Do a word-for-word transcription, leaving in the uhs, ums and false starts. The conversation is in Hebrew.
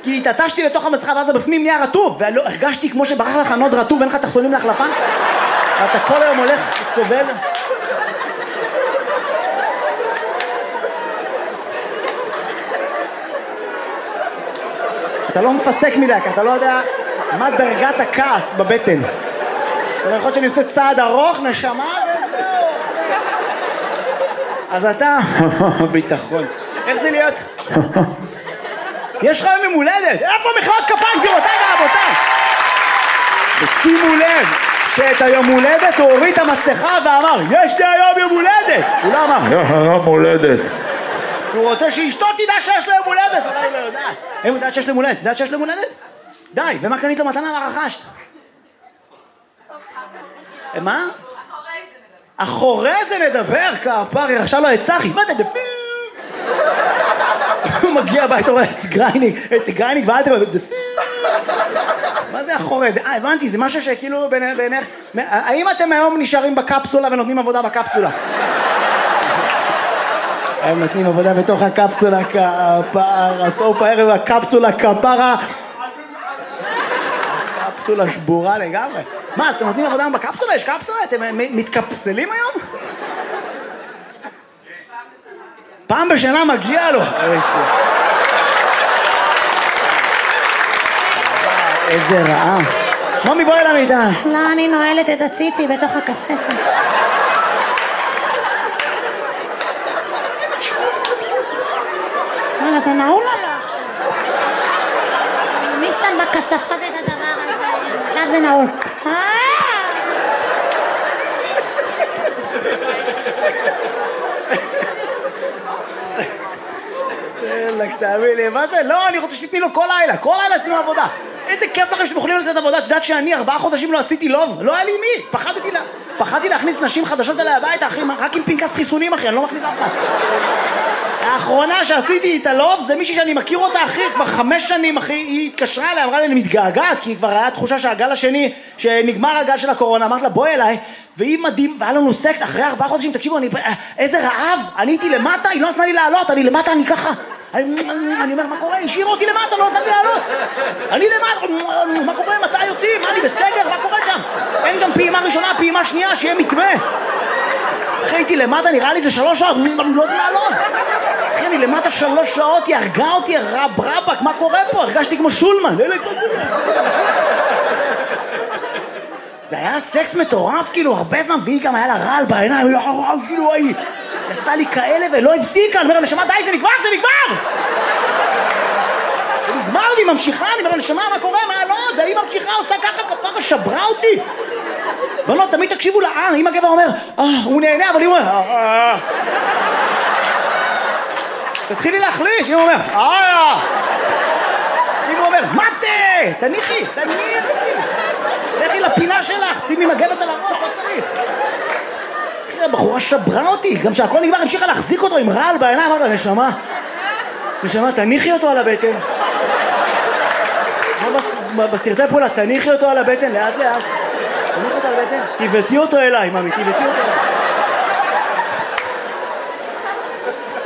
כי התעטשתי לתוך המסכה ואז בפנים נהיה רטוב, והרגשתי כמו שברח לך נוד רטוב ואין לך תחתונים להחלפה. אתה כל היום הולך סובל. אתה לא מפסק מדי, כי אתה לא יודע מה דרגת הכעס בבטן. אתה יכול שאני עושה צעד ארוך, נשמה וזהו. אז אתה, ביטחון. איך זה להיות? יש לך יום הולדת, איפה מחיאות כפיים גבירותיי ורבותיי? ושימו לב שאת היום הולדת הוא הוריד את המסכה ואמר יש לי היום יום הולדת. הוא לא אמר יש לי יום הולדת. הוא רוצה שאשתו תדע שיש לו יום הולדת. אולי היא לא יודעת. הם יודעת שיש לו יום הולדת? יודעת שיש לו יום הולדת? די, ומה קנית לו מתנה מה רכשת? מה? אחורי זה נדבר כפרי, עכשיו לא את צחי, מה תדבר? הוא מגיע הבית, רואה את גרייניק, את גרייניק ואל תדבר, מה זה אחורי זה? אה, הבנתי, זה משהו שכאילו בעיניך, האם אתם היום נשארים בקפסולה ונותנים עבודה בקפסולה? הם נותנים עבודה בתוך הקפסולה כפרה, סוף הערב הקפסולה כפרה, קפסולה שבורה לגמרי. מה, אז אתם נותנים עבודה בקפסולה? יש קפסולה? אתם מתקפסלים היום? פעם בשנה מגיע לו. איזה רעה. מומי בואי למיטה. לא, אני נועלת את הציצי בתוך הכספת. וואלה, זה נעול עלה עכשיו. מי שם בכספות את הדבר הזה? עכשיו זה נעול. אלק, תאמין לי, מה זה? לא, אני רוצה שתתני לו כל לילה, כל לילה תתנו עבודה. איזה כיף לכם שאתם יכולים לתת עבודה. את יודעת שאני ארבעה חודשים לא עשיתי לוב? לא היה לי מי. פחדתי לה... פחדתי להכניס נשים חדשות אליי הביתה, אחי, רק עם פנקס חיסונים, אחי, אני לא מכניס אף אחד. האחרונה שעשיתי את הלוב זה מישהי שאני מכיר אותה, אחי, כבר חמש שנים, אחי, היא התקשרה אליי, אמרה לי, אני מתגעגעת, כי כבר היה תחושה שהגל השני, שנגמר הגל של הקורונה, אמרת לה, בואי אליי, והיא מדהים, והיה לנו סקס אחרי ארבעה חודשים, תקשיבו, אני, איזה רעב, אני הייתי למטה, היא לא נתנה לי לעלות, אני למטה, אני ככה, אני, אני אומר, מה קורה? השאירו אותי למטה, לא נתן לי לעלות, אני למטה, מה קורה? מתי יוצאים? מה, אני בסגר? מה קורה שם? אין גם פעימה ראשונה, פעימה שנייה, שיהיה מתווה. אחי, הייתי למטה, נראה לי זה שלוש שעות, אני לא יודע לעלות. אחי, אני למטה שלוש שעות, היא הרגה אותי, רב רבק, מה קורה פה? הרגשתי כמו שולמן, אלק, מה קורה? זה היה סקס מטורף, כאילו, הרבה זמן, והיא גם היה לה רעל בעיניים, כאילו, היא עשתה לי כאלה ולא הפסיקה, אני אומר, נשמה, די, זה נגמר, זה נגמר! זה נגמר, והיא ממשיכה, אני אומר, נשמה, מה קורה? מה, לא, זה היא ממשיכה, עושה ככה, כפרה, שברה אותי. בנות, תמיד תקשיבו לה, אה, אם הגבר אומר, אה, הוא נהנה, אבל היא אומר, אה, אה. תתחילי להחליש, אם הוא אומר, אה, אם הוא אומר, מתה, תניחי, תניחי. לכי לפינה שלך, שימי מגבת על הראש, לא צריך. אחי, הבחורה שברה אותי, גם שהכל נגמר, המשיכה להחזיק אותו עם רעל בעיניים, אמרת לה, נשמה, נשמה, תניחי אותו על הבטן. בסרטי פעולה, תניחי אותו על הבטן, לאט לאט. תניחי אותו על הבטן, תיבטי אותו אליי, ממי, תיבטי אותו אליי.